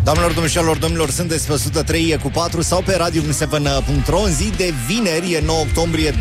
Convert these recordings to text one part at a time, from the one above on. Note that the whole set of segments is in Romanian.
Doamnelor, domnilor, sunteți pe 103,4 sau pe radio7.ro în zi de vineri, 9 octombrie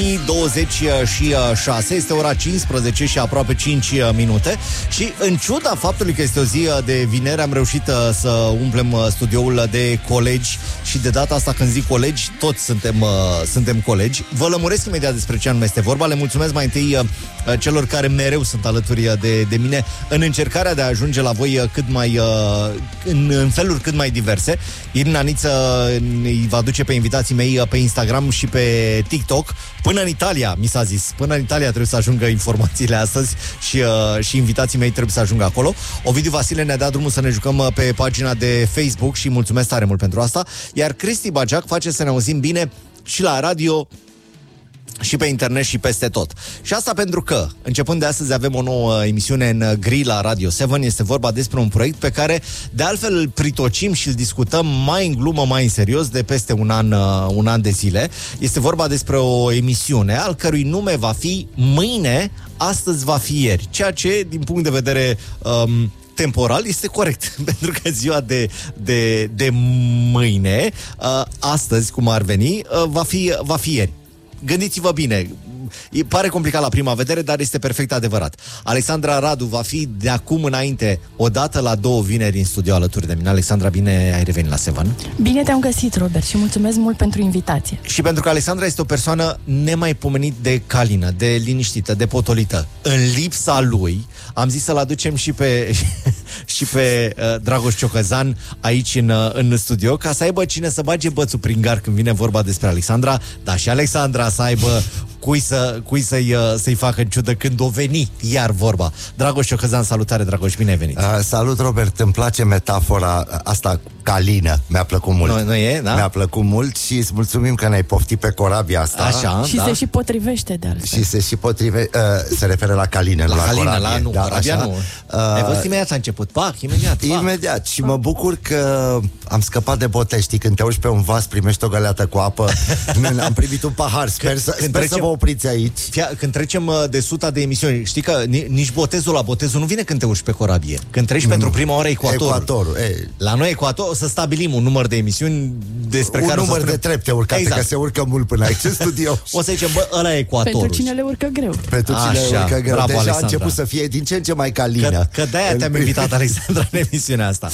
2026. Este ora 15 și aproape 5 minute. Și în ciuda faptului că este o zi de vineri, am reușit să umplem studioul de colegi. Și de data asta, când zic colegi, toți suntem colegi. Vă lămuresc imediat despre ce anume este vorba. Le mulțumesc mai întâi celor care mereu sunt alături de mine în încercarea de a ajunge la voi cât mai în feluri cât mai diverse. Irina Niță îi va duce pe invitații mei pe Instagram și pe TikTok până în Italia, mi s-a zis. Până în Italia trebuie să ajungă informațiile astăzi și invitații mei trebuie să ajungă acolo. Ovidiu Vasile ne-a dat drumul să ne jucăm pe pagina de Facebook și mulțumesc tare mult pentru asta. Iar Cristi Bagiac face să ne auzim bine și la radio și pe internet și peste tot. Și asta pentru că, începând de astăzi, avem o nouă emisiune în gri la Radio 7. Este vorba despre un proiect pe care, de altfel, îl pritocim și îl discutăm mai în glumă, mai în serios, de peste un an de zile. Este vorba despre o emisiune al cărui nume va fi Mâine, astăzi va fi ieri. Ceea ce, din punct de vedere temporal, este corect, pentru că ziua de mâine, astăzi, cum ar veni, va fi ieri. Gândiți-vă bine, pare complicat la prima vedere, dar este perfect adevărat. Alexandra Radu va fi de acum înainte o dată la 2 vineri în studio alături de mine. Alexandra, bine ai revenit la Seven. Bine te-am găsit, Robert, și mulțumesc mult pentru invitație. Și pentru că Alexandra este o persoană nemaipomenit de calină, de liniștită, de potolită. În lipsa lui, am zis să-l aducem și pe Dragoș Ciocăzan aici în studio, ca să aibă cine să bage bățul prin gar când vine vorba despre Alexandra, dar și Alexandra să aibă cui să-i facă în ciudă când o veni iar vorba. Dragoș Ciocăzan, salutare, Dragoș, bine ai venit. Salut, Robert, îmi place metafora asta calină, mi-a plăcut mult. Nu e, da? Mi-a plăcut mult și îți mulțumim că ne-ai poftit pe corabia asta. Așa, și se și potrivește de altfel. Și se și potrivește, se referă la calină, la calină, corabie. nu, corabia nu. Ai văzut imediat, a început, imediat. Și mă bucur că am scăpat de botez, știi, când te uiți pe un vas, primești o găleată cu apă. Am primit un pahar, sper să vă opriți aici. Când trecem de 100 de emisiuni, știi că nici botezul nu vine când te urci pe corabie. Când treci pentru prima oară ecuatorul. La noi ecuator, o să stabilim un număr de emisiuni despre care un număr de trepte urcate, exact. Că se urcă mult până aici în studio. O să zicem, ăla e ecuatorul. Pentru cine le urcă greu. Pentru cine le urcă greu. Bravo, deja Alexandra. a început să fie din ce în ce mai calină. Că de-aia te-am invitat, Alexandra, în emisiunea asta.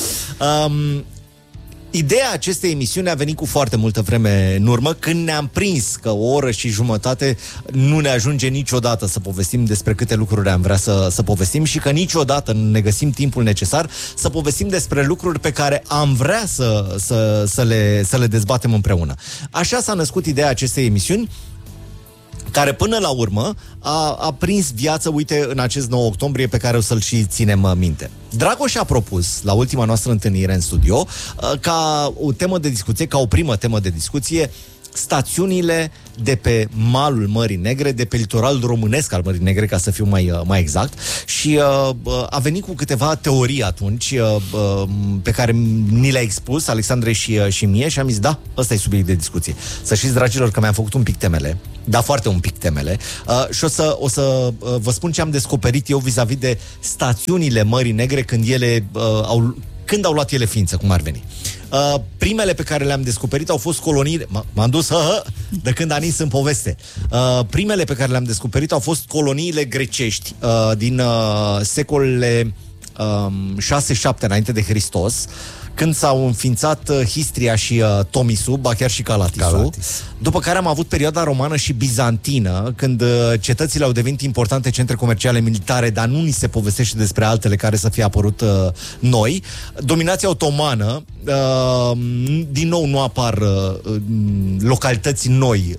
Ideea acestei emisiuni a venit cu foarte multă vreme în urmă, când ne-am prins că o oră și jumătate nu ne ajunge niciodată să povestim despre câte lucruri am vrea să povestim și că niciodată nu ne găsim timpul necesar să povestim despre lucruri pe care am vrea să le dezbatem împreună. Așa s-a născut ideea acestei emisiuni, care până la urmă a prins viață, uite, în acest 9 octombrie pe care o să-l și ținem minte. Dragoș a propus, la ultima noastră întâlnire în studio, ca o temă de discuție, ca o primă temă de discuție, stațiunile de pe malul Mării Negre, de pe litoralul românesc al Mării Negre, ca să fiu mai exact, și a venit cu câteva teorii atunci pe care ni le-a expus Alexandre și mie și am zis, da, ăsta e subiect de discuție. Să știți, dragilor, că mi-am făcut un pic temele, dar foarte un pic temele, și o să vă spun ce am descoperit eu vis-a-vis de stațiunile Mării Negre când au luat ele ființă, cum ar veni. Primele pe care le-am descoperit au fost coloniile. M-am dus de când a nins în poveste. Primele pe care le-am descoperit au fost coloniile grecești din secolele 6-7 înainte de Hristos, când s-au înființat Histria și Tomisul, ba chiar și Calatisul. După care am avut perioada romană și bizantină, când cetățile au devenit importante centre comerciale militare, dar nu ni se povestește despre altele care să fie apărut noi. Dominația otomană, din nou nu apar localități noi,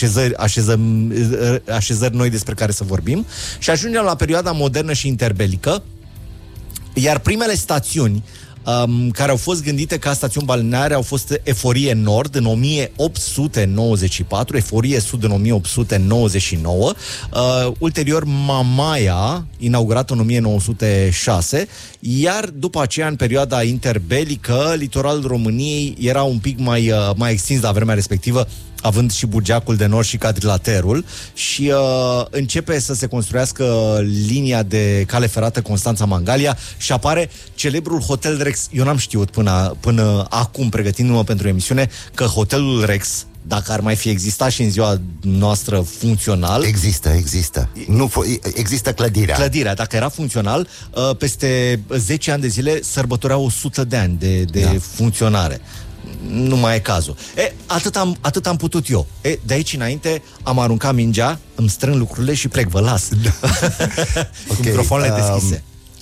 așezări noi despre care să vorbim, și ajungem la perioada modernă și interbelică, iar primele stațiuni care au fost gândite ca stațiuni balneare au fost Eforie Nord în 1894, Eforie Sud în 1899, ulterior Mamaia, inaugurată în 1906, iar după aceea, în perioada interbelică, litoralul României era un pic mai extins la vremea respectivă, având și Bugeacul de Nord și Cadrilaterul, și începe să se construiască linia de cale ferată Constanța-Mangalia și apare celebrul Hotel Rex. Eu n-am știut până acum, pregătindu-mă pentru emisiune, că Hotelul Rex, dacă ar mai fi existat și în ziua noastră funcțional... Există. Există clădirea. Clădirea, dacă era funcțional, peste 10 ani de zile sărbătorea 100 de ani de funcționare. Nu mai e cazul. Atât am putut eu. De aici înainte am aruncat mingea, îmi strâng lucrurile și plec, vă las. Cu microfoanele deschise.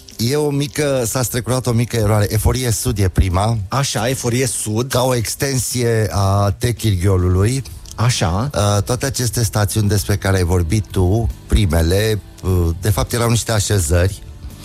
S-a strecurat o mică eroare. Eforie Sud e prima. Așa, Eforie Sud. Ca o extensie a Techirghiolului. Așa. Toate aceste stațiuni despre care ai vorbit tu, primele, de fapt erau niște așezări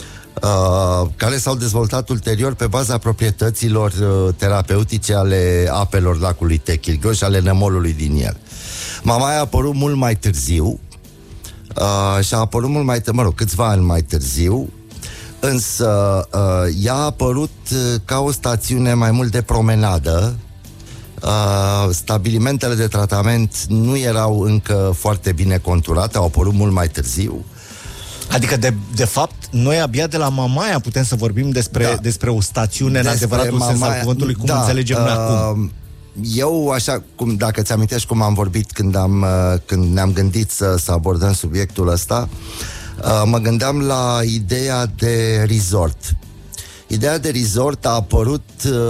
care s-au dezvoltat ulterior pe baza proprietăților terapeutice ale apelor lacului Techirghiol și ale nămolului din el. Mamaia a apărut mult mai târziu și a apărut câțiva ani mai târziu, însă ea a apărut ca o stațiune mai mult de promenadă. Stabilimentele de tratament nu erau încă foarte bine conturate, au apărut mult mai târziu. Adică, de fapt, noi abia de la Mamaia putem să vorbim despre o stațiune în adevăratul sens al cuvântului, cum înțelegem noi acum. Eu, așa cum, dacă ți amintești cum am vorbit când ne-am gândit să abordăm subiectul ăsta, mă gândeam la ideea de resort. Ideea de resort a apărut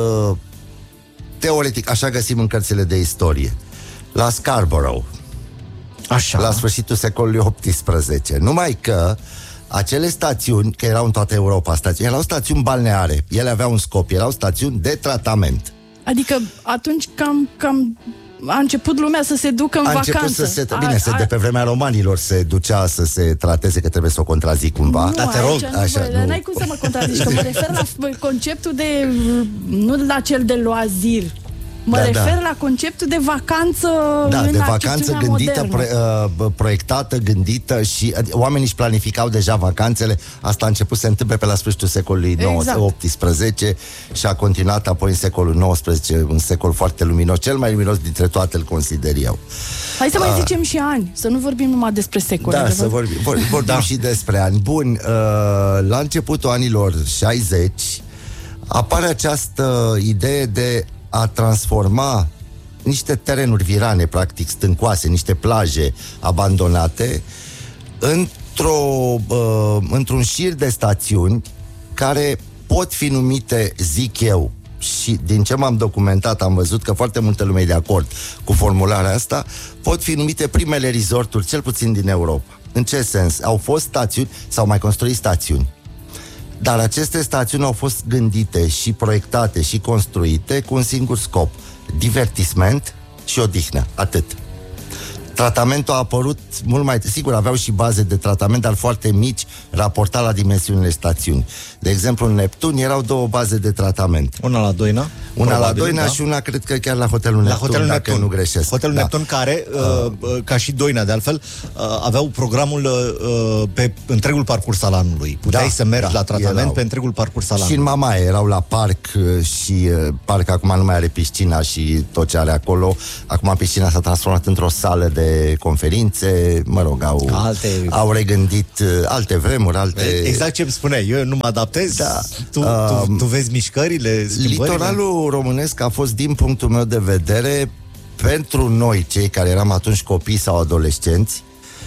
teoretic, așa găsim în cărțile de istorie, la Scarborough. Așa. La sfârșitul secolului XVIII. Numai că acele stațiuni, că erau în toată Europa erau stațiuni balneare. Ele aveau un scop, erau stațiuni de tratament. Adică atunci cam a început lumea să se ducă în vacanță. De pe vremea romanilor se ducea să se trateze, că trebuie să o contrazic cumva. Nu, te rog. N-ai cum să mă contrazici, că mă refer la conceptul de... nu la cel de loazir. Mă refer la conceptul de vacanță. De vacanță gândită, proiectată, gândită și oamenii își planificau deja vacanțele. Asta a început să se întâmple pe la sfârșitul secolului XVIII și a continuat apoi în secolul XIX, un secol foarte luminos, cel mai luminos dintre toate, îl consider eu. Hai să mai zicem și ani, să nu vorbim numai despre secole. Să vorbim și despre ani. Bun, la începutul anilor 60 apare această idee de a transforma niște terenuri virane, practic stâncoase, niște plaje abandonate, într-un șir de stațiuni care pot fi numite, zic eu, și din ce m-am documentat am văzut că foarte multă lume e de acord cu formularea asta, pot fi numite primele resorturi, cel puțin din Europa. În ce sens? Au fost stațiuni, s-au mai construit stațiuni, dar aceste stațiuni au fost gândite și proiectate și construite cu un singur scop: divertisment și odihnă, atât. Tratamentul a apărut mult mai... Sigur, aveau și baze de tratament, dar foarte mici, raportat la dimensiunile stațiuni. De exemplu, în Neptun erau 2 baze de tratament. Una la Doina. Una la Doina și una, cred că chiar la Hotelul Neptun, dacă nu greșesc. Hotelul Neptun, care, ca și Doina de altfel, aveau programul pe întregul parcurs al anului. Puteai să mergi la tratament pe întregul parcurs al anului. Și în Mamaia erau la parc și parc acum nu mai are piscina și tot ce are acolo. Acum piscina s-a transformat într-o sală de conferințe, au regândit alte vremuri, Exact ce îmi spuneai, eu nu mă adaptez, tu vezi mișcările, schimbările. Litoralul românesc a fost, din punctul meu de vedere, pentru noi, cei care eram atunci copii sau adolescenți,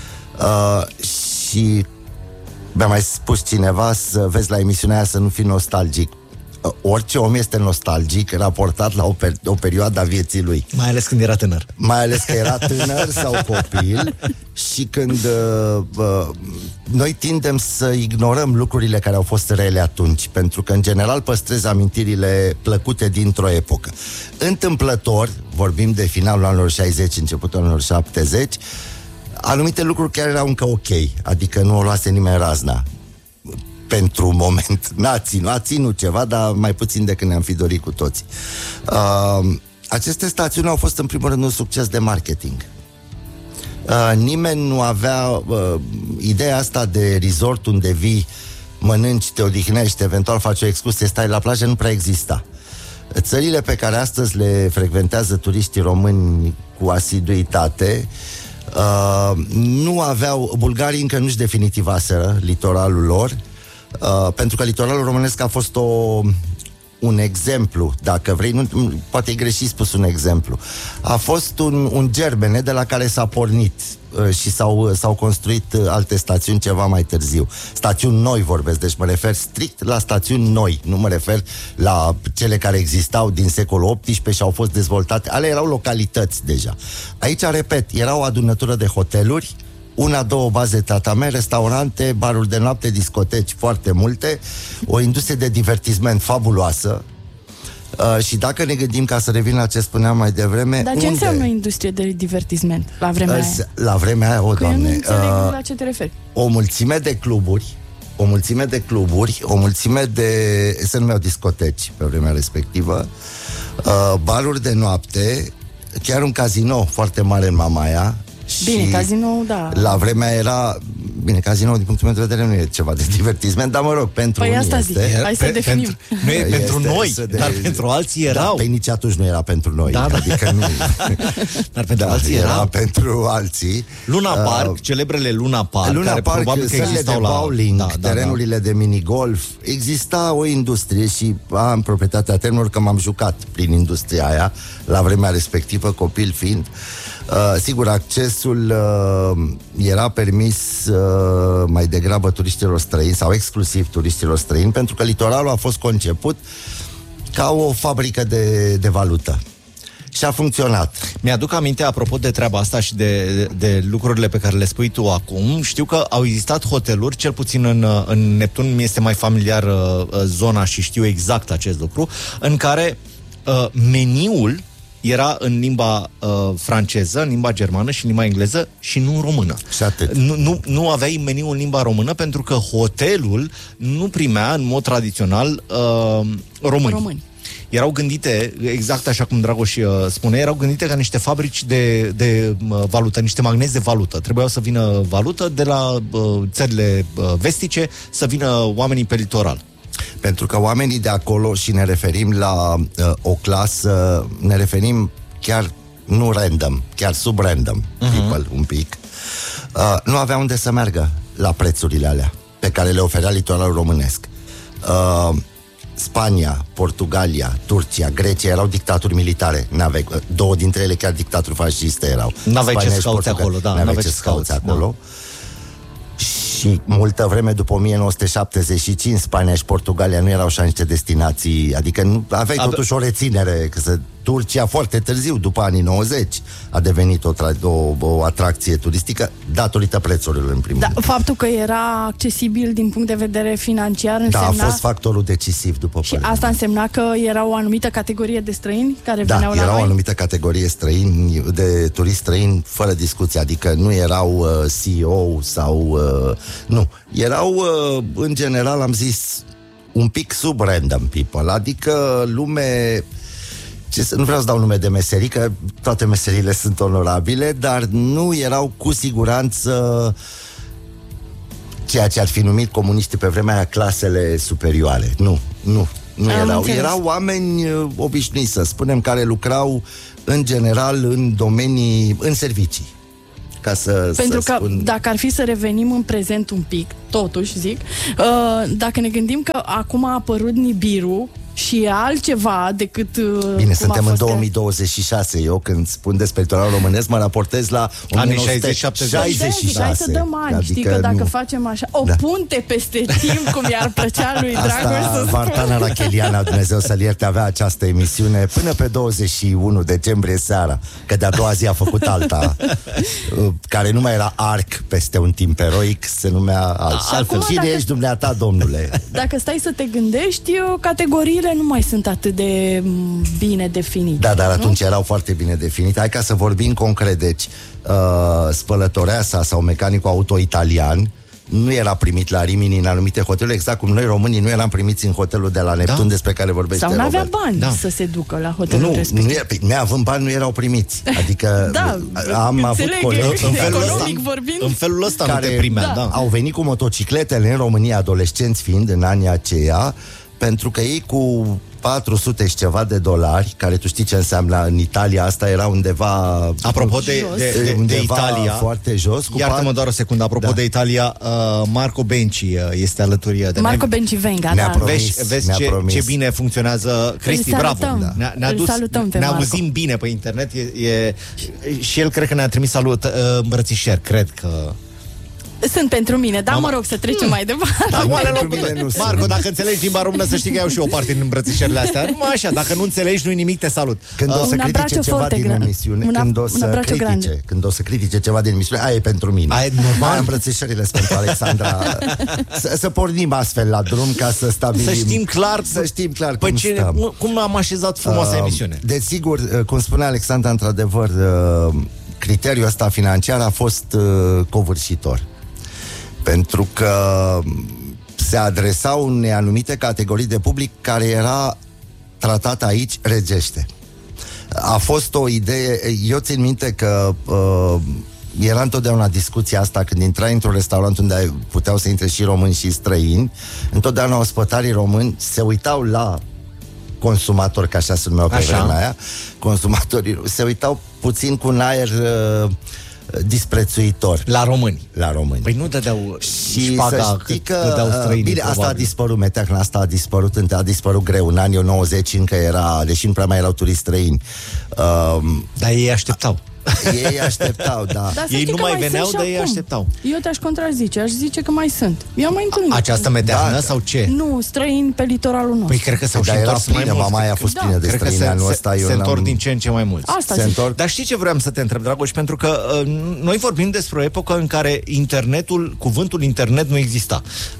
și mi-a mai spus cineva să vezi la emisiunea aia să nu fii nostalgic. Orice om este nostalgic raportat la o perioadă a vieții lui. Mai ales când era tânăr. Mai ales că era tânăr sau copil. Și când noi tindem să ignorăm lucrurile care au fost rele atunci, pentru că în general păstrez amintirile plăcute dintr-o epocă. Întâmplător, vorbim de finalul anilor 60, începutul anilor 70, anumite lucruri chiar erau încă ok, adică nu o luase nimeni razna. Pentru un moment n-a ținut ceva, dar mai puțin decât ne-am fi dorit cu toți. Aceste stațiuni au fost în primul rând un succes de marketing. Nimeni nu avea ideea asta de resort unde vii, mănânci, te odihnești, eventual faci o excursie, stai la plajă, nu prea exista. Țările pe care astăzi le frecventează turiștii români cu asiduitate nu aveau, bulgarii încă nu-și definitivaseră litoralul lor, pentru că litoralul românesc a fost un exemplu, dacă vrei, poate e greșit spus un exemplu. A fost un gerbene de la care s-a pornit și s-au construit alte stațiuni ceva mai târziu. Stațiuni noi vorbesc, deci mă refer strict la stațiuni noi, nu mă refer la cele care existau din secolul XVIII și au fost dezvoltate. Ale erau localități deja. Aici, repet, era o adunătură de hoteluri, 1-2 baze de tratament, restaurante, baruri de noapte, discoteci, foarte multe, o industrie de divertisment fabuloasă. Și dacă ne gândim, ca să revin la ce spuneam mai devreme... Dar ce înseamnă industrie de divertisment la vremea aia? La vremea aia, Că Doamne... eu nu înțeleg la ce te referi. O mulțime de cluburi, o mulțime de... se numeau discoteci pe vremea respectivă, baruri de noapte, chiar un casino foarte mare în Mamaia. Bine, cazinou, da. La vremea era... Bine, cazinou, din punctul meu de vedere, nu e ceva de divertisment, dar mă rog, pentru unii asta este... zic, hai să definim. Nu e pentru noi, dar pentru alții erau. Da, nici atunci nu era pentru noi. Da, adică nu... Dar pentru alții era pentru alții. Luna Park, celebrele Luna Park, Luna care Park, probabil că existau de bowling, la... terenurile de minigolf, exista o industrie și am proprietatea terenurilor că m-am jucat prin industria aia, la vremea respectivă, copil fiind. Sigur, accesul era permis mai degrabă turiștilor străini sau exclusiv turiștilor străini, pentru că litoralul a fost conceput ca o fabrică de valută. Și a funcționat. Mi-aduc aminte, apropo de treaba asta și de lucrurile pe care le spui tu acum, știu că au existat hoteluri, cel puțin în Neptun mi este mai familiar zona și știu exact acest lucru, în care meniul era în limba franceză, în limba germană și în limba engleză și nu în română. Și atât. Nu aveai meniu în limba română pentru că hotelul nu primea în mod tradițional români. Erau gândite, exact așa cum Dragoș spune, erau gândite ca niște fabrici de valută, niște magneți de valută. Trebuiau să vină valută de la țările vestice, să vină oamenii pe litoral. Pentru că oamenii de acolo, și ne referim la o clasă, ne referim chiar nu random, chiar sub random people un pic, nu aveau unde să meargă la prețurile alea pe care le oferea litoralul românesc. Spania, Portugalia, Turcia, Grecia erau dictaturi militare. Două dintre ele chiar dictaturi fasciste erau. N-aveai ce scauți acolo, da. N-aveai ce scauți acolo. Și multă vreme după 1975 Spania și Portugalia nu erau așa niște destinații, adică nu aveai totuși o reținere, că Turcia foarte târziu, după anii 90, a devenit o atracție turistică datorită prețurilor în primul rând. Faptul că era accesibil din punct de vedere financiar însemna... Da, a fost factorul decisiv, după părerea mea. Și asta însemna că era o anumită categorie de străini care veneau la noi? Da, era o anumită categorie străini, de turiști străini, fără discuție, adică nu erau CEO sau... nu, erau, în general, am zis, un pic sub random people, adică lume... Nu vreau să dau nume de meserii, că toate meseriile sunt onorabile, dar nu erau cu siguranță ceea ce ar fi numit comuniștii pe vremea aia clasele superioare. Nu erau. Erau oameni obișnuiți, să spunem, care lucrau în general în domenii, în servicii. Pentru că dacă ar fi să revenim în prezent un pic, totuși zic, dacă ne gândim că acum a apărut Nibiru și e altceva decât bine, suntem în 2026. Eu când spun despre litoralul românesc mă raportez la 1966. Hai să dăm ani, adică știi că dacă facem așa o punte peste timp, cum i-ar plăcea lui Dragoș să Vartana Racheliana, Dumnezeu să-l ierte, avea această emisiune până pe 21 decembrie seara, că de-a doua zi a făcut alta care nu mai era Arc peste un timp eroic, se numea altfel. Cine ești dumneata, domnule? Dacă stai să te gândești, categoriile nu mai sunt atât de bine definite. Da, dar atunci erau foarte bine definite. Hai ca să vorbim concret. Deci, spălătoreasa sau mecanicul auto italian nu era primit la Rimini în anumite hoteluri, exact cum noi românii nu eram primiți în hotelul de la Neptun, despre care vorbește Robert. Sau n-avea bani să se ducă la hotelul respectiv. Neavând bani nu erau primiți. Adică am avut colegi în felul ăsta nu te primea. Au venit cu motocicletele în România, adolescenți fiind în anii aceia, pentru că ei cu 400 și ceva de dolari, care tu știi ce înseamnă în Italia, asta era undeva... Apropo de Italia, foarte jos. Iartă-mă doar o secundă, apropo de Italia, Marco Benci este alături de noi. Marco Benci Venga, Vezi ce bine funcționează Cristi, bravo. Ne auzim bine pe internet și el cred că ne-a trimis îmbrățișeri, cred că... Sunt pentru mine, dar mă rog să trecem mai departe. Marco, dacă înțelegi limba română, să știi că iau și eu o parte din îmbrățișările astea. Numai așa, dacă nu înțelegi, nu-i nimic, te salut. Când o să critice ceva din emisiune, când o să critice ceva din emisiune, aia e pentru mine. Aia e normal. Îmbrățișările sunt pentru Alexandra. Să pornim astfel la drum ca să stabilim. Să știm clar cum am așezat frumoasa emisiune. Desigur, cum spune Alexandra, într-adevăr, criteriul ăsta financiar a fost covârșitor. Pentru că se adresau unei anumite categorii de public care era tratată aici regește. A fost o idee, eu țin minte că era întotdeauna discuția asta când intrai într-un restaurant unde puteau să intre și români și străini, întotdeauna ospătarii români se uitau la consumatori, că așa se numeau pe vremea aia, consumatorii se uitau puțin cu un aer disprețuitor. La români. Păi nu dădeau și să știi că străinii, bine, asta a dispărut, meteacna asta a dispărut greu. În anii 90 încă era, deși nu prea mai erau turiști străini. Dar ei așteptau. Ei așteptau, da. Ei nu mai veneau, dar ei așteptau. Eu te-aș contrazice, aș zice că mai sunt. Eu am mai întâlnit. Această meteahnă sau ce? Nu, străini pe litoralul nostru. Păi cred că s-au și întors mai mulți. Mama a fost plină de străini anul ăsta. Se întorc din ce în ce mai mulți. Dar știi ce vreau să te întreb, Dragoș? Pentru că noi vorbim despre o epocă în care internetul, cuvântul internet nu exista.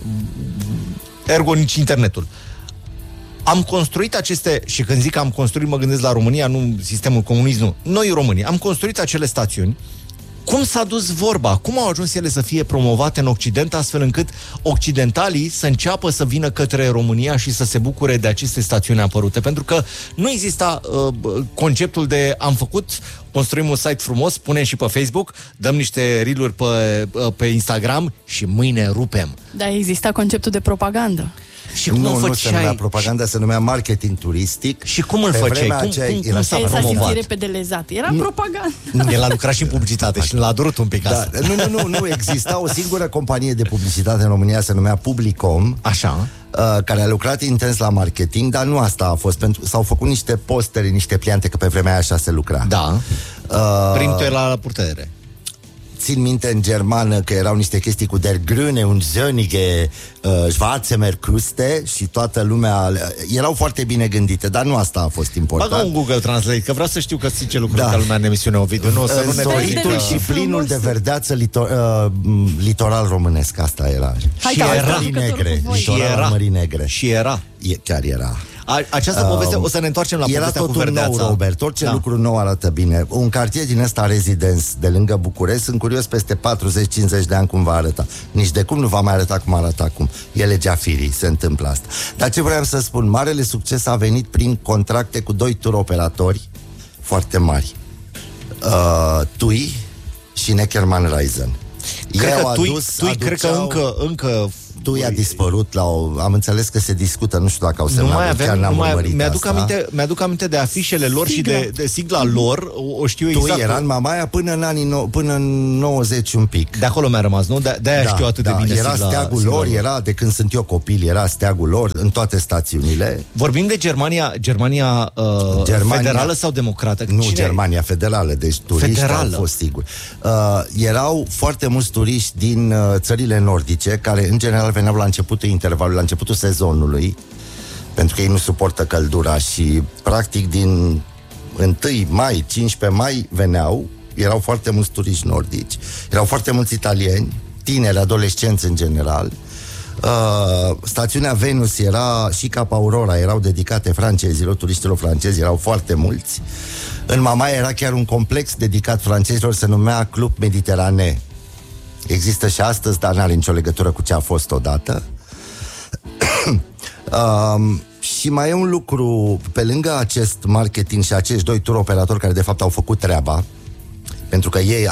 Ergo nici internetul. Am construit aceste, și când zic am construit, mă gândesc la România, nu sistemul comunist, nu. Noi românii am construit acele stațiuni. Cum s-a dus vorba? Cum au ajuns ele să fie promovate în Occident, astfel încât occidentalii să înceapă să vină către România și să se bucure de aceste stațiuni apărute? Pentru că nu exista conceptul de construim un site frumos, punem și pe Facebook, dăm niște reel-uri pe Instagram și mâine rupem. Dar exista conceptul de propagandă. Și cum nu se numea propaganda, se numea marketing turistic. Și cum îl făceai? Cum s-a promovat? Era propaganda. El a lucrat și în publicitate și l-a durut un pic asta. Nu, exista o singură companie de publicitate în România, se numea Publicom. Așa. Care a lucrat intens la marketing, dar nu asta a fost, s-au făcut niște postere, niște pliante, că pe vremea aia așa se lucra. Da. Primul era la purtăere. Țin minte în germană că erau niște chestii cu der grüne und zöhnige Schwarzenberg-Kruste și toată lumea erau foarte bine gândite, dar nu asta a fost important. Bagă un Google Translate, că vreau să știu că zice lucruri ca lumea în emisiune, Ovidiu. Soritul și plinul de verdeață litoral românesc, asta era. Și era. Chiar era. Această poveste, o să ne întoarcem la povestea cu verdeața. Nou, Robert, orice lucru nou arată bine. Un cartier din ăsta rezidens de lângă București, sunt curios peste 40-50 de ani cum va arăta. Nici de cum nu va mai arăta cum arată acum. E legea firii, se întâmplă asta. Dar ce vreau să spun, marele succes a venit prin contracte cu 2 tur operatori foarte mari. TUI și Neckermann Reisen. Cred că TUI cred că încă TUI a dispărut am înțeles că se discută, nu știu dacă au semnat, chiar n-am urmărit Mi-aduc aminte de afișele lor și de sigla lor, o știu exact. TUI era în Mamaia până în 90 un pic. De acolo mi-a rămas, nu? De-aia știu atât de bine era steagul lor, era de când sunt eu copil, era steagul lor în toate stațiunile. Vorbim de Germania federală sau democrată? Nu, Germania federală, deci turiști au fost, sigur. Erau foarte mulți turiști din țările nordice, care în general veneau la începutul intervalului, la începutul sezonului, pentru că ei nu suportă căldura și practic din 1 mai, 15 mai veneau, erau foarte mulți turiști nordici, erau foarte mulți italieni, tineri, adolescenți în general. Stațiunea Venus era și Cap Aurora, erau dedicate francezilor, turiștilor francezi, erau foarte mulți. În Mamaia era chiar un complex dedicat francezilor, se numea Club Mediterane. Există și astăzi, dar n-are nicio legătură cu ce a fost odată. Și mai e un lucru, pe lângă acest marketing și acești 2 tur operatori care de fapt au făcut treaba, pentru că ei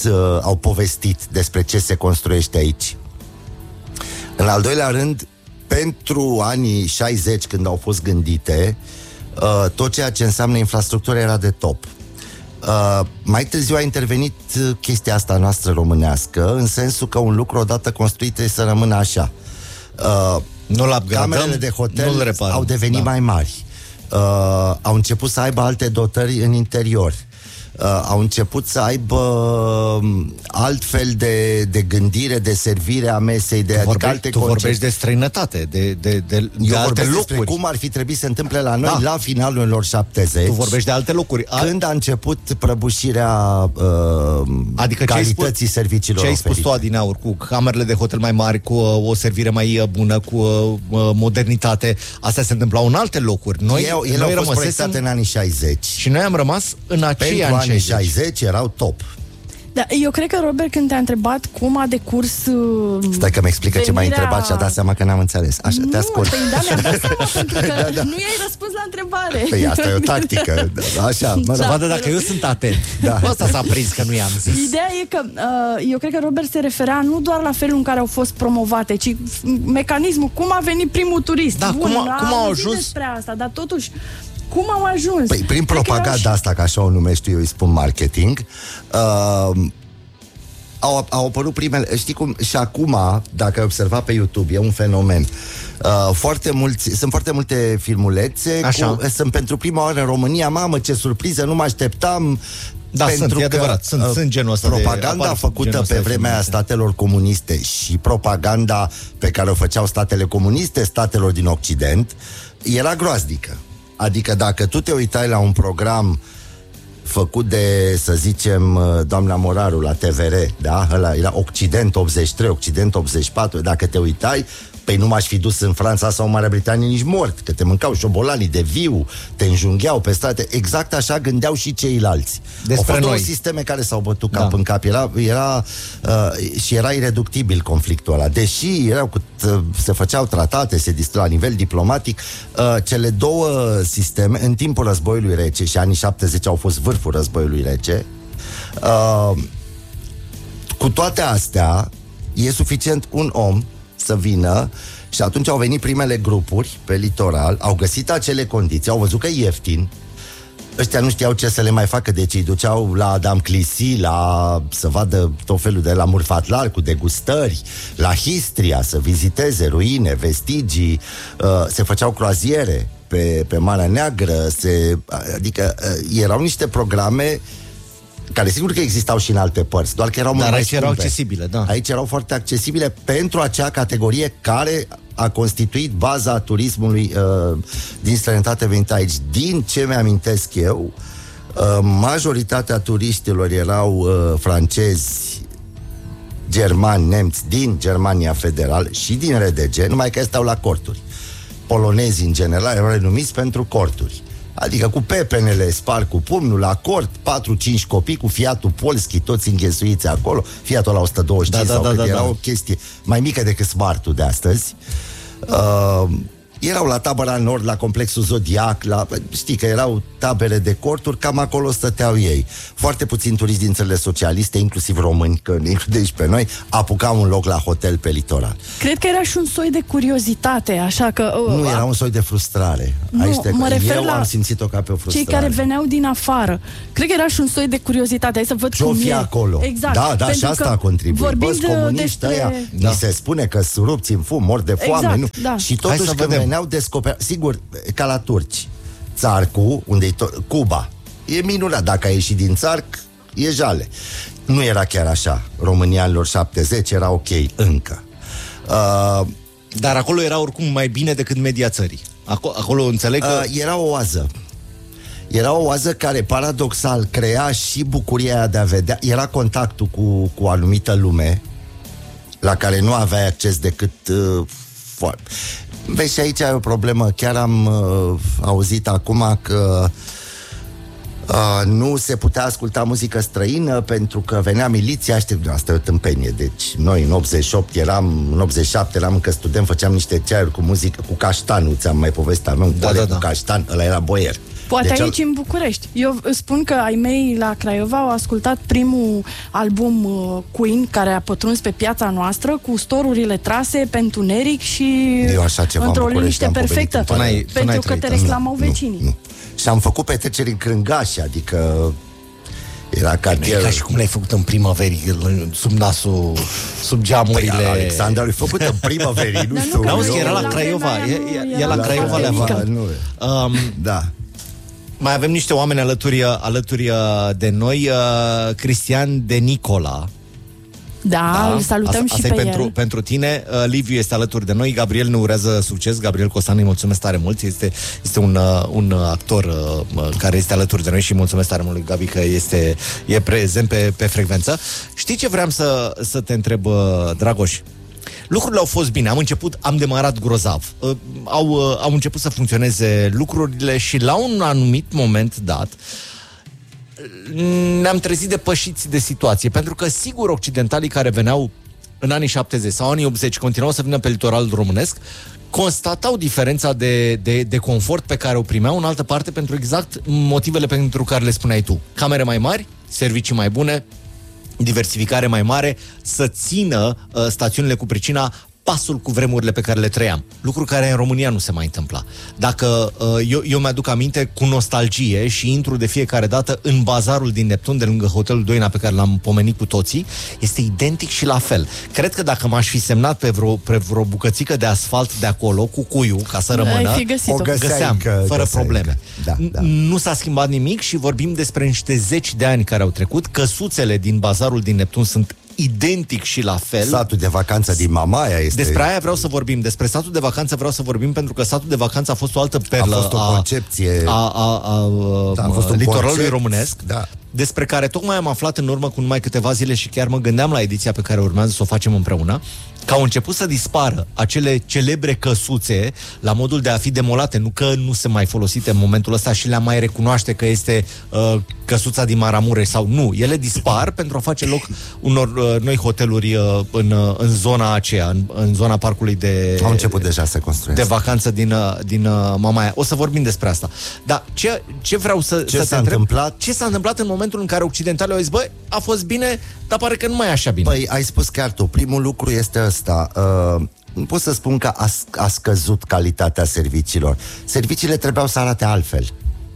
au povestit despre ce se construiește aici. În al doilea rând, pentru anii 60, când au fost gândite, tot ceea ce înseamnă infrastructură era de top. Mai târziu a intervenit chestia asta noastră românească, în sensul că un lucru odată construit trebuie să rămână așa. Camerele de hotel au devenit mai mari. Au început să aibă alte dotări în interior. Au început să aibă altfel de gândire, de servire a mesei, tu vorbești de străinătate, de alte locuri. Cum ar fi trebuit să se întâmple la noi la finalul anilor 70. Tu vorbești de alte locuri. Când a început prăbușirea calității serviciilor ce ai spus tu adineauri, cu camerele de hotel mai mari, cu o servire mai bună, cu modernitate, astea se întâmplau în alte locuri. Noi au fost proiectate în anii 60. Și noi am rămas în acei ani. Anii 60 erau top. Da, eu cred că, Robert, când te-a întrebat cum a decurs Stai că mi explică ce m-ai întrebat și a dat seama că n-am înțeles. Așa, te ascult. Mi-am dat seama, pentru că nu i-ai răspuns la întrebare. Păi asta e o tactică. Așa, să vadă dacă eu sunt atent. Asta s-a prins că nu i-am zis. Ideea e că eu cred că Robert se referea nu doar la felul în care au fost promovate, ci mecanismul, cum a venit primul turist. Da, cum au ajuns despre asta, dar totuși cum au ajuns? Păi, prin propaganda asta, că așa o numești eu, îi spun marketing, au apărut primele... Știi cum? Și acum, dacă ai observat pe YouTube, e un fenomen. Sunt foarte multe filmulețe. Sunt pentru prima oară în România. Mamă, ce surpriză, nu mă așteptam. Da, pentru că adevărat, sunt genul ăsta propaganda făcută pe vremea statelor comuniste și propaganda pe care o făceau statele comuniste statelor din Occident era groaznică. Adică dacă tu te uitai la un program făcut de, să zicem, doamna Moraru la TVR, da? Ăla era Occident 83, Occident 84, dacă te uitai, păi nu m-aș fi dus în Franța sau în Marea Britanie nici mort, că te mâncau șobolanii de viu, te înjungheau pe strate. Exact așa gândeau și ceilalți. Despre au fost noi. două sisteme care s-au bătut cap în cap. Și era ireductibil conflictul ăla. Deși se făceau tratate, se distrua la nivel diplomatic, cele două sisteme, în timpul războiului rece, și anii 70 au fost vârful războiului rece, cu toate astea, e suficient un om să vină și atunci au venit primele grupuri pe litoral, au găsit acele condiții, au văzut că e ieftin. Ăștia nu știau ce să le mai facă, deci îi duceau la Adam Clisi, să vadă tot felul de la Murfatlar cu degustări, la Histria, să viziteze ruine, vestigii, se făceau croaziere pe Marea Neagră, adică erau niște programe care sigur că existau și în alte părți, doar că erau mult mai scumpe. Erau accesibile, da. Aici erau foarte accesibile pentru acea categorie care a constituit baza turismului din străinătate venit aici. Din ce mi-amintesc eu, majoritatea turiștilor erau francezi, germani, nemți din Germania Federal și din RDG, numai că stau la corturi. Polonezii, în general, erau renumiți pentru corturi. Adică cu pepenele spar cu pumnul la cort, 4-5 copii cu Fiatul Polski, toți înghesuiți acolo, Fiatul la 125 era o chestie mai mică decât Smartul de astăzi. Erau la tabăra nord, la complexul Zodiac, știi că erau tabere de corturi, cam acolo stăteau ei. Foarte puțini turiști din țările socialiste, inclusiv români, că ne include și pe noi, apucau un loc la hotel pe litoral. Cred că era și un soi de curiozitate, așa că... Nu, era un soi de frustrare. Eu am simțit-o ca pe o frustrare. Cei care veneau din afară. Cred că era și un soi de curiozitate. Hai să văd cum e acolo. Exact. Da, și asta a contribuit. Băi, comuniști ăia, ni se spune că surupți în fum, mor de foame. Exact, da. Și totuși când veneau descoperi, sigur, ca la turci. Țarcu, unde Cuba. E minunat, dacă ai ieșit din țarc, e jale. Nu era chiar așa. România anilor 70 era ok încă. Dar acolo era oricum mai bine decât media țării. Acolo înțeleg că... Era o oază. Era o oază care, paradoxal, crea și bucuria aia de a vedea. Era contactul cu o anumită lume la care nu aveai acces decât... Vezi, și aici ai o problemă. Chiar am auzit acum că nu se putea asculta muzică străină pentru că venea miliția. Asta e o tâmpenie. Deci noi în 87 eram încă student, făceam niște ceaiuri cu muzică, cu Caștan, ți-am mai povestit, aveam cu Caștan, ăla era boier. Poate deci aici în București. Eu spun că ai mei la Craiova au ascultat primul album Queen, care a pătruns pe piața noastră, cu storurile trase pe întuneric și într-o liniște perfectă, pentru că te reclamau vecinii. Nu. Și am făcut petreceri în Crângaș, adică era cartier. Ca și cum l-ai făcut în primăveri, sub nasul, sub geamurile. Păi, Alexandra l-ai făcut în primăveri, nu știu. N-auzi că era la Craiova. E la Craiova le-a da. Mai avem niște oameni alături de noi. Cristian de Nicola. Da, îl salutăm și pe el. Pentru tine. Liviu este alături de noi. Gabriel ne urează succes. Gabriel Costan, îi mulțumesc tare mult. Este un actor care este alături de noi și mulțumesc tare mult lui Gabi că e prezent pe frecvență. Știi ce vreau să te întreb, Dragoș? Lucrurile au fost bine, am demarat grozav. Au început să funcționeze lucrurile și la un anumit moment dat ne-am trezit depășiți de situație, pentru că sigur occidentalii care veneau în anii 70 sau anii 80 continuau să vină pe litoralul românesc, constatau diferența de confort pe care o primeau în altă parte pentru exact motivele pentru care le spuneai tu. Camere mai mari, servicii mai bune, diversificare mai mare, să țină stațiunile cu pricina pasul cu vremurile pe care le trăiam. Lucru care în România nu se mai întâmpla. Dacă eu mi-aduc aminte cu nostalgie și intru de fiecare dată în bazarul din Neptun, de lângă hotelul Doina, pe care l-am pomenit cu toții, este identic și la fel. Cred că dacă m-aș fi semnat pe vreo bucățică de asfalt de acolo, cu cuiu, ca să rămână, o găseam, fără probleme. Da. Nu s-a schimbat nimic și vorbim despre niște zeci de ani care au trecut. Căsuțele din bazarul din Neptun sunt identic și la fel. Satul de vacanță din Mamaia este... Despre aia vreau să vorbim. Despre satul de vacanță vreau să vorbim, pentru că satul de vacanță a fost o altă perlă. A fost o concepție a litoralului românesc, da, despre care tocmai am aflat în urmă cu numai câteva zile și chiar mă gândeam la ediția pe care urmează să o facem împreună, că au început să dispară acele celebre căsuțe la modul de a fi demolate, nu că nu se mai folosite în momentul ăsta și le-am mai recunoaște că este căsuța din Maramureș sau nu. Ele dispar pentru a face loc unor noi hoteluri în zona aceea, în zona parcului de... Au început deja să construiesc. De vacanță din Mamaia. O să vorbim despre asta. Dar ce vreau să te întreb? Ce s-a întâmplat în momentul în care occidentalii au zis, băi, a fost bine, dar pare că nu mai e așa bine. Păi, ai spus chiar tu, primul lucru este ăsta. Nu pot să spun că a scăzut calitatea serviciilor. Serviciile trebuiau să arate altfel.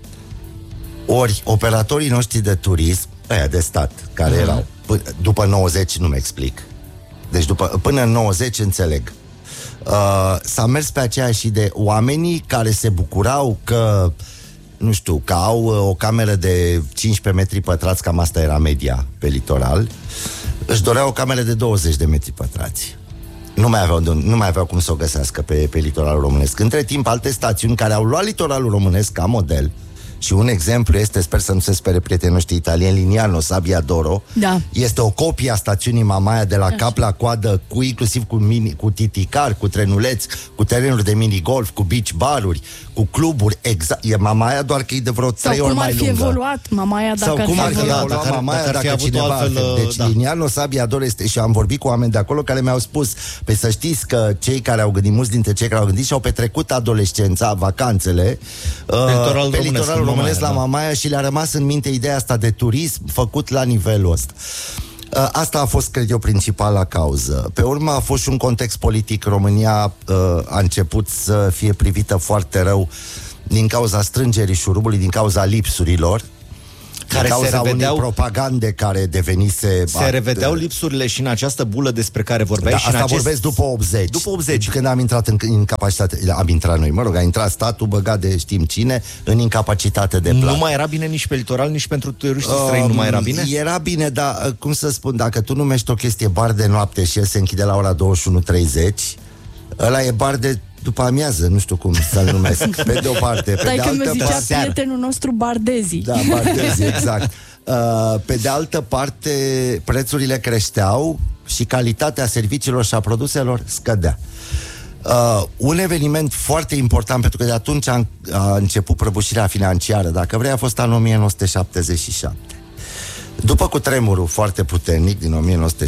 Ori operatorii noștri de turism, ăia de stat, care erau după 90, nu-mi explic. Deci până în 90 înțeleg. S-a mers pe aceeași idee. Oamenii care se bucurau că, nu știu, că au o cameră de 15 metri pătrați, cam asta era media pe litoral, își doreau o cameră de 20 de metri pătrați. Nu mai aveau cum să o găsească pe litoralul românesc. Între timp, alte stațiuni care au luat litoralul românesc ca model, și un exemplu este, sper să nu se spere prietenii noștri italieni, Lignano Sabbia d'Oro, da, este o copie a stațiunii Mamaia de la cap la coadă, cu inclusiv cu titicar, cu trenuleți, cu terenuri de minigolf, cu beach baruri, cu cluburi, exact. E Mamaia, doar că e de vreo 3 ori mai lungă. Sau cum ar fi evoluat Mamaia dacă ar fi evoluat Mamaia dacă cineva altfel. Deci da. Lignano Sabbia d'Oro este, și am vorbit cu oameni de acolo care mi-au spus, pe să știți că cei care au gândit, mulți dintre cei care au gândit și-au petrecut adolescența, vacanțele pe litoralul românesc la Mamaia și le-a rămas în minte ideea asta de turism făcut la nivelul ăsta. Asta a fost, cred eu, principala cauză. Pe urmă a fost și un context politic. România a început să fie privită foarte rău din cauza strângerii șurubului, din cauza lipsurilor, care din cauza unei propagande care devenise... Se revedeau lipsurile și în această bulă despre care vorbeai. Da, și asta vorbesc după 80. După 80. Când am intrat în incapacitate, am intrat noi, a intrat statul băgat de știm cine în incapacitate de plată. Nu mai era bine nici pe litoral, nici pentru turiștii străini, nu mai era bine? Era bine, dar, cum să spun, dacă tu numești o chestie bar de noapte și el se închide la ora 21:30, ăla e bar de după amiază, nu știu cum să-l numesc. Pe de o parte, pe de altă parte, prietenul nostru Bardezi. Da, Bardezi, exact. Pe de altă parte, prețurile creșteau și calitatea serviciilor și a produselor scădea. Un eveniment foarte important, pentru că de atunci a început prăbușirea financiară, dacă vrei, a fost anul 1977. După cutremurul foarte puternic din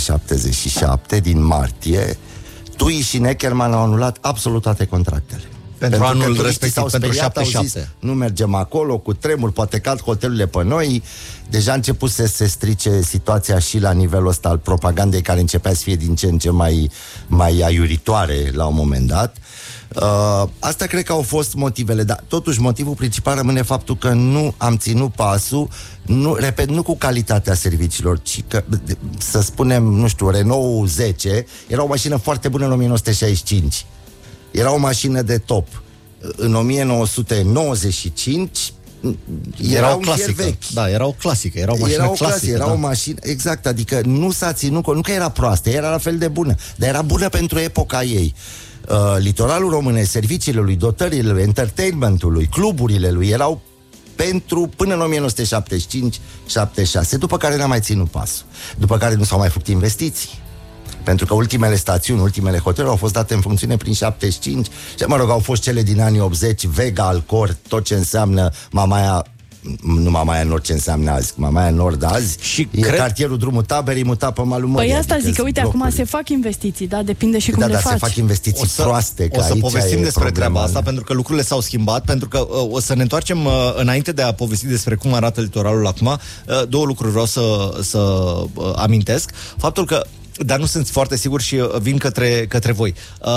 1977, din martie, TUI și Neckermann au anulat absolut toate contractele. Pentru anul că respectiv, s-au pentru speriat, 7-7. au zis, nu mergem acolo, cu tremur, poate cad hotelurile pe noi. Deja a început să se strice situația și la nivelul ăsta al propagandei, care începea să fie din ce în ce mai aiuritoare la un moment dat. Asta cred că au fost motivele, dar totuși motivul principal rămâne faptul că nu am ținut pasul, nu cu calitatea serviciilor, ci că, să spunem, nu știu, Renault 10 era o mașină foarte bună în 1965. Era o mașină de top. În 1995 era un clasică. vechi. Da, era o clasică, era o mașină clasică. Era o mașină, exact, adică nu s-a ținut, nu că era proastă, era la fel de bună, dar era bună pentru epoca ei. Litoralul românesc, serviciile lui, dotările lui, entertainmentului, cluburile lui erau pentru până în 1975-76, după care n-a mai ținut pasul. După care nu s-au mai făcut investiții. Pentru că ultimele stațiuni, ultimele hoteluri au fost date în funcțiune prin 75 și, mă rog, au fost cele din anii 80, Vega, Alcor, tot ce înseamnă Mamaia, nu Mamaia Nord, ce înseamnă azi, Mamaia Nord azi, și cartierul Drumul Taberii mutat pe malul mării. Păi asta zic, că uite, acum se fac investiții, da, depinde și cum le faci. Se fac investiții proaste. O să povestim despre treaba asta, pentru că lucrurile s-au schimbat, pentru că o să ne întoarcem, înainte de a povesti despre cum arată litoralul acum, două lucruri vreau să amintesc. Faptul că, dar nu sunt foarte sigur și vin către voi.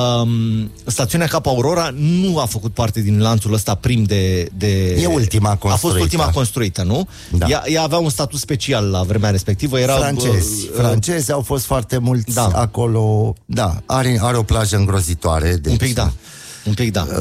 Stațiunea Cap Aurora nu a făcut parte din lanțul ăsta prim de... E ultima construită. A fost ultima construită, nu? Da. Ea avea un statut special la vremea respectivă. Era francezi au fost foarte mulți acolo. Da, are o plajă îngrozitoare. Deci, Un pic, da.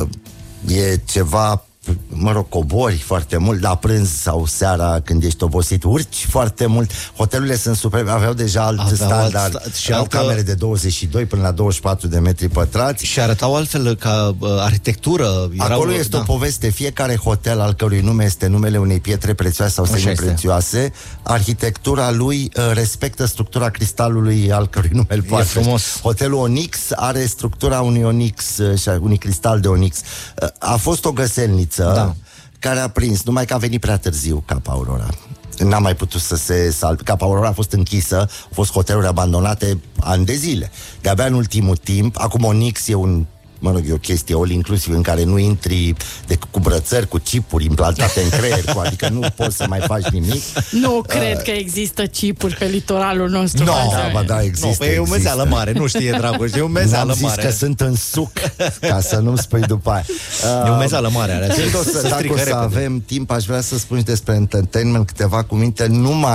E ceva... Mă rog, cobori foarte mult la prânz sau seara când ești obosit, urci foarte mult. Hotelurile sunt superbe, aveau deja alt standard și au camere de 22 până la 24 de metri pătrați. Și arătau altfel ca arhitectură. Acolo este o poveste. Fiecare hotel al cărui nume este numele unei pietre prețioase sau semiprețioase, arhitectura lui respectă structura cristalului al cărui nume îl poartă. Hotelul Onyx are structura unui onyx, unui cristal de onyx. A fost o găselniță care a prins, numai că a venit prea târziu Cap Aurora. N-a mai putut să se salve. Cap Aurora a fost închisă, au fost hoteluri abandonate ani de zile. De-abia în ultimul timp, acum Onyx e e o chestie all inclusiv în care nu intri cu brățări, cu chipuri implantate în creier, adică nu poți să mai faci nimic. Nu cred că există chipuri pe litoralul nostru. Există. E o mezeală mare, nu știe, Dragoș, e o mezeală mare. N-am zis că sunt în suc, ca să nu-mi spui după aia. E o mezeală mare. Dacă o să avem timp, aș vrea să spun despre entertainment câteva cuvinte,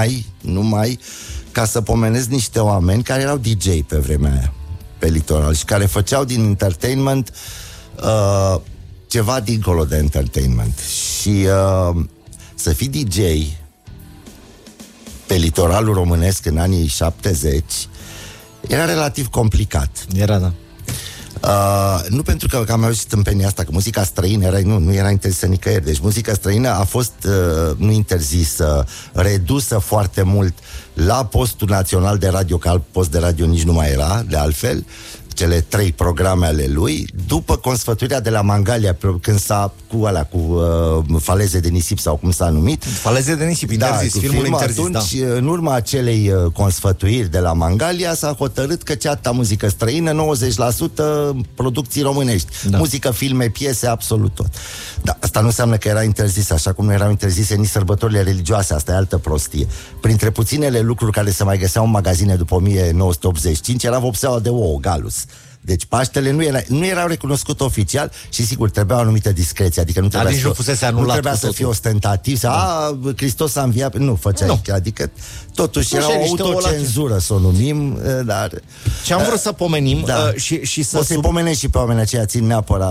numai ca să pomenesc niște oameni care erau DJ pe vremea aia pe litoral și care făceau din entertainment ceva dincolo de entertainment. Și să fii DJ pe litoralul românesc în anii 70 era relativ complicat. Nu pentru că am auzit tâmpenia asta, că muzica străină nu era interzisă nicăieri. Deci muzica străină a fost nu interzisă, redusă foarte mult la postul național de radio, că alt post de radio nici nu mai era, de altfel, cele 3 programe ale lui, după consfătuirea de la Mangalia, când s-a cu faleze de nisip sau cum s-a numit. Faleze de nisip, interzis, filmul interzis, atunci, în urma acelei consfătuiri de la Mangalia, s-a hotărât că ceata muzică străină, 90% producții românești. Muzică, filme, piese, absolut tot. Dar asta nu înseamnă că era interzis, așa cum nu erau interzise nici sărbătorile religioase, asta e altă prostie. Printre puținele lucruri care se mai găseau în magazine după 1985 era vopseaua de ouă, Galus. Deci Paștele nu erau recunoscut oficial și sigur trebuia o anumită discreție, adică nu trebuia să fie ostentativ, Hristos a înviat, nu făceai, adică totuși era o autocenzură, să o numim, dar... Ce am vrut să pomenim și să... O să-i pomenești și pe oamenii aceia, țin neapărat